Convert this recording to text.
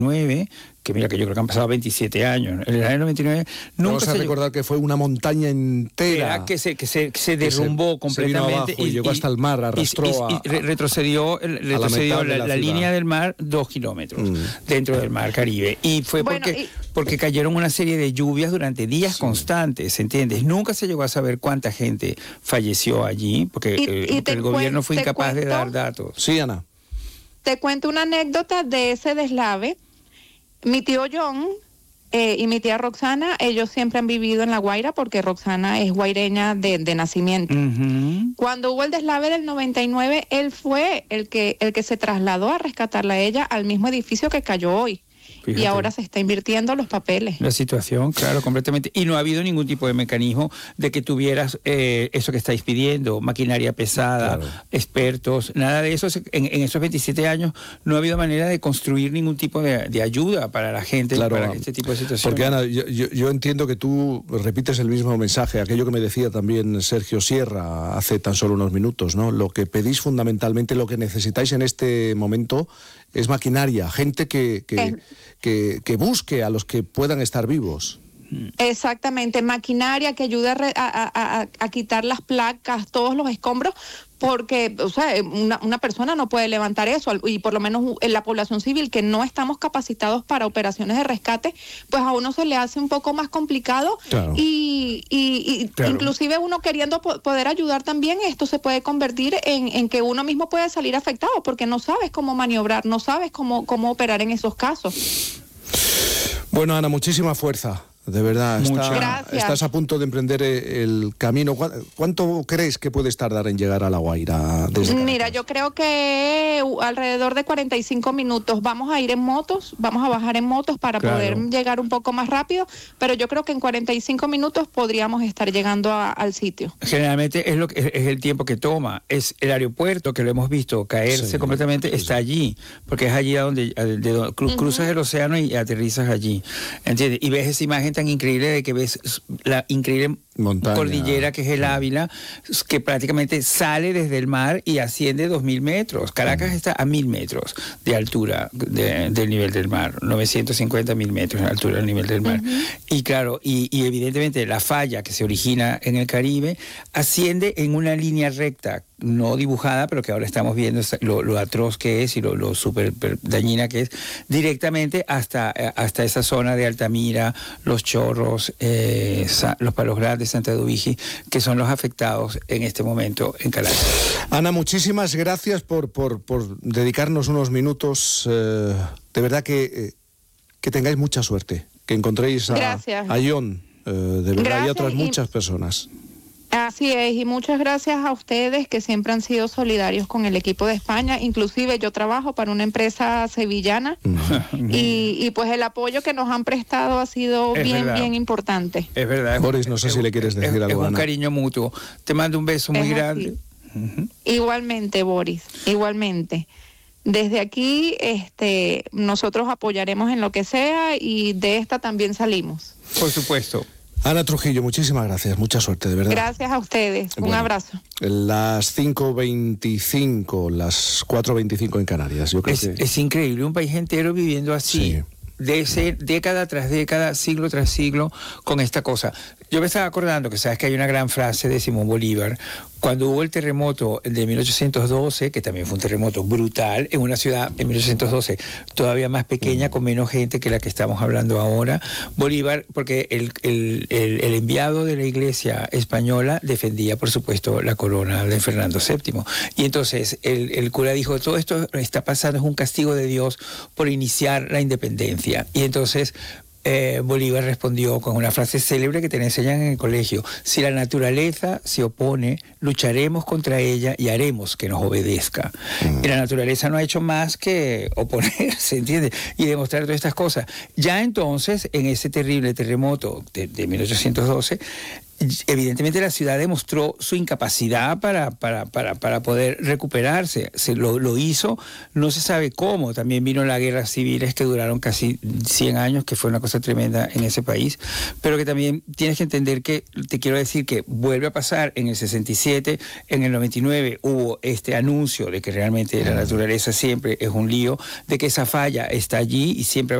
que mira que yo creo que han pasado 27 años, en el año 99 nunca Vamos a recordar que fue una montaña entera que se derrumbó completamente y llegó hasta el mar, arrastró retrocedió la línea del mar 2 kilómetros dentro del mar Caribe, y fue porque cayeron una serie de lluvias durante días constantes, ¿entiendes? Nunca se llegó a saber cuánta gente falleció allí porque el gobierno fue incapaz de dar datos. Sí, Ana. Te cuento una anécdota de ese deslave. Mi tío John y mi tía Roxana, ellos siempre han vivido en La Guaira porque Roxana es guaireña de nacimiento. Cuando hubo el deslave del 99, él fue el que se trasladó a rescatarla a ella al mismo edificio que cayó hoy. Fíjate. Y ahora se está invirtiendo los papeles. La situación, claro, completamente. Y no ha habido ningún tipo de mecanismo de que tuvieras eso que estáis pidiendo, maquinaria pesada, expertos, nada de eso. En esos 27 años no ha habido manera de construir ningún tipo de ayuda para la gente, para este tipo de situaciones. Porque, Ana, yo entiendo que tú repites el mismo mensaje, aquello que me decía también Sergio Sierra hace tan solo unos minutos, ¿no? Lo que pedís fundamentalmente, lo que necesitáis en este momento es maquinaria, gente que busque a los que puedan estar vivos. Exactamente, maquinaria que ayude a quitar las placas, todos los escombros, porque, o sea, una persona no puede levantar eso, y por lo menos en la población civil que no estamos capacitados para operaciones de rescate, pues a uno se le hace un poco más complicado. Claro. Y inclusive uno queriendo poder ayudar también, esto se puede convertir en que uno mismo puede salir afectado, porque no sabes cómo maniobrar, no sabes cómo operar en esos casos. Bueno, Ana, muchísima fuerza. De verdad, estás a punto de emprender el camino. ¿Cuánto crees que puedes tardar en llegar a La Guaira? Mira, yo creo que alrededor de 45 minutos. Vamos a ir en motos, vamos a bajar en motos para poder llegar un poco más rápido, pero yo creo que en 45 minutos podríamos estar llegando al sitio. Generalmente es el tiempo que toma. Es el aeropuerto, que lo hemos visto caerse completamente, está allí, porque es allí donde cruzas el océano y aterrizas allí, ¿entiendes? Y ves esa imagen tan increíble de que ves la increíble montaña, cordillera que es el Ávila, que prácticamente sale desde el mar y asciende 2.000 metros. Caracas está a 1.000 metros de altura del nivel del mar, 950.000 metros de altura del nivel del mar. Y claro, y evidentemente la falla que se origina en el Caribe asciende en una línea recta, no dibujada, pero que ahora estamos viendo lo atroz que es y lo súper dañina que es, directamente hasta esa zona de Altamira, Los Chorros, los Palos Grandes, Santa Dubigi, que son los afectados en este momento en Caracas. Ana, muchísimas gracias por dedicarnos unos minutos. De verdad que tengáis mucha suerte, que encontréis a John, de verdad, y a otras muchas personas. Así es, y muchas gracias a ustedes que siempre han sido solidarios con el equipo de España. Inclusive yo trabajo para una empresa sevillana y pues el apoyo que nos han prestado ha sido bien importante. Es verdad. Boris, no sé si le quieres decir algo. Es un cariño mutuo. Te mando un beso muy grande. Igualmente, Boris, igualmente. Desde aquí nosotros apoyaremos en lo que sea y de esta también salimos. Por supuesto. Ana Trujillo, muchísimas gracias, mucha suerte, de verdad. Gracias a ustedes, un abrazo. Las 5:25, las 4:25 en Canarias. Yo creo que es increíble, un país entero viviendo así. Sí. Década tras década, siglo tras siglo, con esta cosa. Yo me estaba acordando que sabes que hay una gran frase de Simón Bolívar, cuando hubo el terremoto de 1812, que también fue un terremoto brutal, en una ciudad en 1812 todavía más pequeña, con menos gente que la que estamos hablando ahora. Bolívar, porque el enviado de la Iglesia española defendía, por supuesto, la corona de Fernando VII. Y entonces el cura dijo, todo esto está pasando, es un castigo de Dios por iniciar la independencia. Y entonces Bolívar respondió con una frase célebre que te enseñan en el colegio: si la naturaleza se opone, lucharemos contra ella y haremos que nos obedezca. Y la naturaleza no ha hecho más que oponerse, ¿entiendes? Y demostrar todas estas cosas. Ya entonces, en ese terrible terremoto de 1812, evidentemente la ciudad demostró su incapacidad para poder recuperarse. Lo hizo, no se sabe cómo. También vino las guerras civiles que duraron casi 100 años, que fue una cosa tremenda en ese país, pero que también tienes que entender que, te quiero decir que vuelve a pasar en el 67, en el 99 hubo este anuncio de que realmente la naturaleza siempre es un lío, de que esa falla está allí y siempre